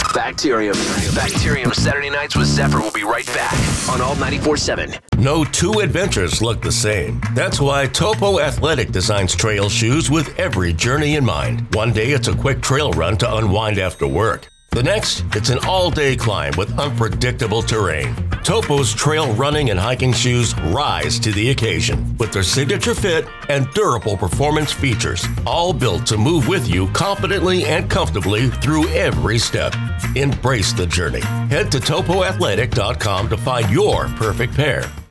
Bacterium. Bacterium Saturday nights with Zephyr will be right back on Alt 94.7. No two adventures look the same. That's why Topo Athletic designs trail shoes with every journey in mind. One day it's a quick trail run to unwind after work. The next, it's an all-day climb with unpredictable terrain. Topo's trail running and hiking shoes rise to the occasion with their signature fit and durable performance features, all built to move with you confidently and comfortably through every step. Embrace the journey. Head to topoathletic.com to find your perfect pair.